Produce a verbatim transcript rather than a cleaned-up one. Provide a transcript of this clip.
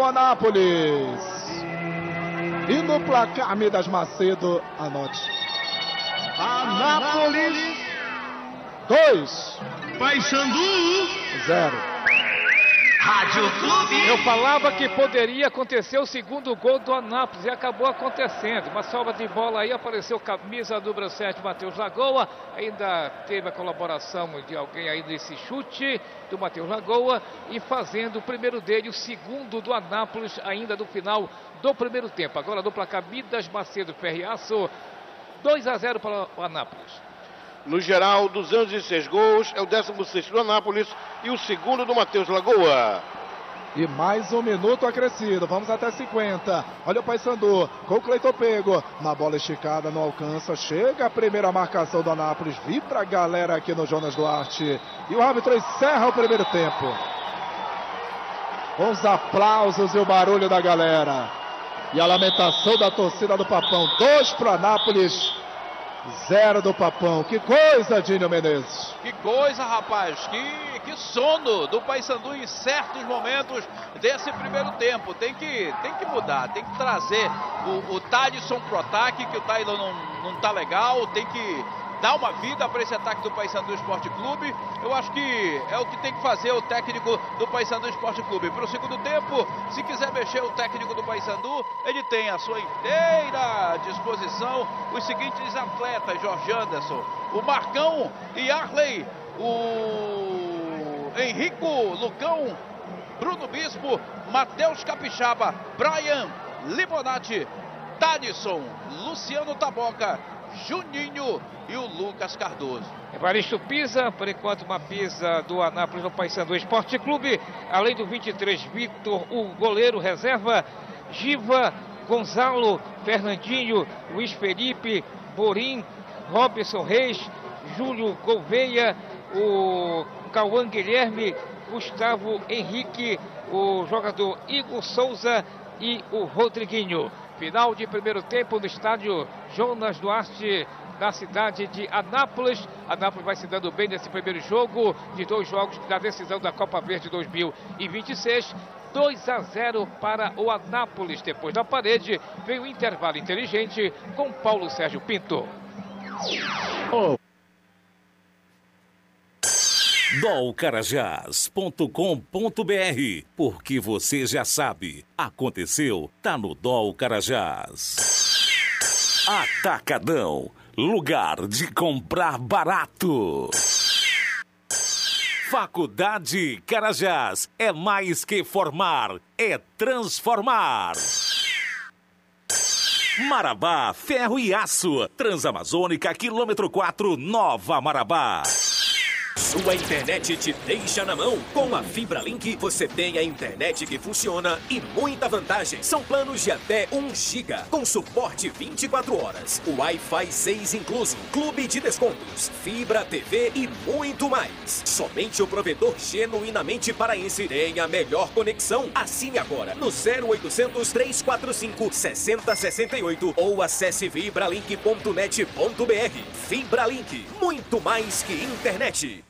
Anápolis. E no placar, Midas Macedo, anote. Anápolis dois. Paysandu zero. Rádio Clube. Eu falava que poderia acontecer o segundo gol do Anápolis e acabou acontecendo. Uma salva de bola aí, apareceu camisa número sete, Matheus Lagoa. Ainda teve a colaboração de alguém aí nesse chute do Matheus Lagoa. E fazendo o primeiro dele, o segundo do Anápolis, ainda no final do primeiro tempo. Agora no placar, Midas Macedo Ferriaço, dois a zero para o Anápolis. No geral, duzentos e seis gols, é o décimo sexto do Anápolis e o segundo do Matheus Lagoa. E mais um minuto acrescido, vamos até cinquenta. Olha o Paysandu, com o Cleiton Pego, na bola esticada, não alcança, chega a primeira marcação do Anápolis, vibra a galera aqui no Jonas Duarte. E o árbitro encerra o primeiro tempo. Com os aplausos e o barulho da galera. E a lamentação da torcida do Papão, dois para o Anápolis, zero do Papão. Que coisa, Dinho Menezes. Que coisa, rapaz. Que, que sono do Paysandu em certos momentos desse primeiro tempo. Tem que, tem que mudar, tem que trazer o, o Thalisson pro ataque, que o Taylor não, não tá legal. Tem que dar uma vida para esse ataque do Paysandu Esporte Clube. Eu acho que é o que tem que fazer o técnico do Paysandu Esporte Clube. Para o segundo tempo, se quiser mexer o técnico do Paysandu, ele tem à sua inteira disposição os seguintes atletas: Jorge Anderson, o Marcão e Arley, o Henrico Lucão, Bruno Bispo, Matheus Capixaba, Brian Libonati, Thalisson, Luciano Taboca, Juninho e o Lucas Cardoso. Evaristo Pisa, por enquanto uma pisa do Anápolis no Paysandu Esporte Clube. Além do vinte e três, Victor, o goleiro reserva, Giva, Gonzalo, Fernandinho, Luiz Felipe, Borim, Robson Reis, Júlio Gouveia, o Cauã Guilherme, Gustavo Henrique, o jogador Igor Souza e o Rodriguinho. Final de primeiro tempo no estádio Jonas Duarte, na cidade de Anápolis. Anápolis vai se dando bem nesse primeiro jogo de dois jogos da decisão da Copa Verde dois mil e vinte e seis. dois a zero para o Anápolis. Depois da parede, veio o intervalo inteligente com Paulo Sérgio Pinto. Oh. dol carajás ponto com ponto br, porque você já sabe, aconteceu, tá no Dol Carajás. Atacadão, lugar de comprar barato. Faculdade Carajás, é mais que formar, é transformar. Marabá, ferro e aço, Transamazônica, quilômetro quatro, Nova Marabá. Sua internet te deixa na mão. Com a Fibra Link, você tem a internet que funciona e muita vantagem. São planos de até um giga, com suporte vinte e quatro horas. Wi-Fi seis incluso, clube de descontos, fibra, T V e muito mais. Somente o provedor genuinamente paraense tem a melhor conexão. Assine agora no zero oitocentos, trezentos e quarenta e cinco, sessenta sessenta e oito ou acesse fibralink ponto net ponto br. Fibra Link, muito mais que internet.